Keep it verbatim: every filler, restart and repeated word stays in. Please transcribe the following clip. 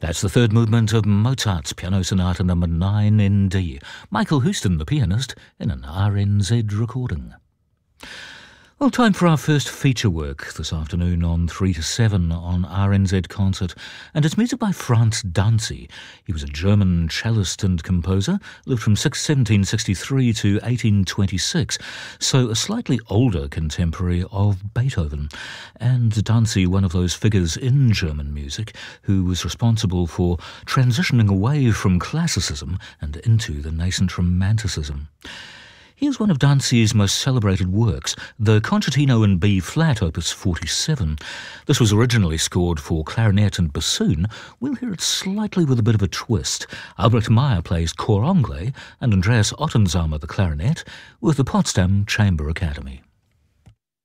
That's the third movement of Mozart's Piano Sonata number nine in D. Michael Houston, the pianist, in an R N Z recording. Well, time for our first feature work this afternoon on three to seven on R N Z Concert, and it's music by Franz Danzi. He was a German cellist and composer, lived from seventeen sixty-three to eighteen twenty-six, so a slightly older contemporary of Beethoven. And Danzi, one of those figures in German music who was responsible for transitioning away from classicism and into the nascent romanticism. Here's one of Danzi's most celebrated works, the Concertino in B-flat, opus forty-seven. This was originally scored for clarinet and bassoon. We'll hear it slightly with a bit of a twist. Albrecht Meyer plays cor anglais and Andreas Ottensamer the clarinet with the Potsdam Chamber Academy.